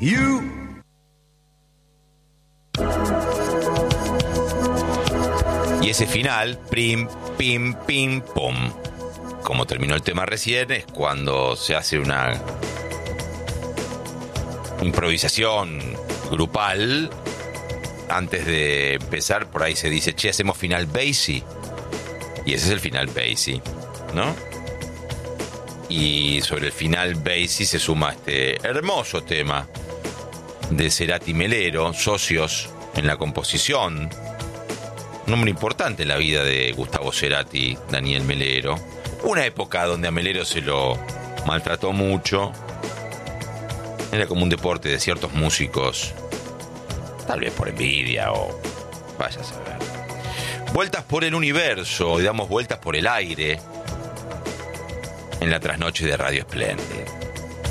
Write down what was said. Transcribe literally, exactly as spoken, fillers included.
you. Y ese final, prim, pim, pim, pum. Como terminó el tema recién, es cuando se hace una improvisación grupal. Antes de empezar, por ahí se dice, che, hacemos final Basie. Y ese es el final Basie, ¿no? Y sobre el final Basie se suma este hermoso tema de Cerati Melero, socios en la composición. Un hombre importante en la vida de Gustavo Cerati, Daniel Melero. Una época donde a Melero se lo maltrató mucho. Era como un deporte de ciertos músicos, tal vez por envidia o vaya a saber. Vueltas por el universo, y damos vueltas por el aire en la trasnoche de Radio Espléndida.